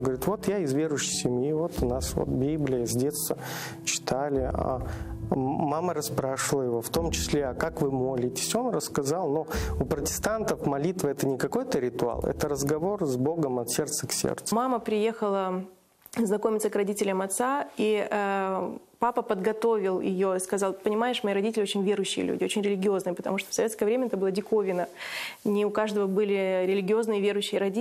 Говорит, вот я из верующей семьи, вот у нас вот Библия с детства читали. А мама расспрашивала его, в том числе, а как вы молитесь? Он рассказал, но у протестантов молитва это не какой-то ритуал, это разговор с Богом от сердца к сердцу. Мама приехала знакомиться к родителям отца, и папа подготовил ее и сказал, понимаешь, мои родители очень верующие люди, очень религиозные, потому что в советское время это была диковина. Не у каждого были религиозные верующие родители.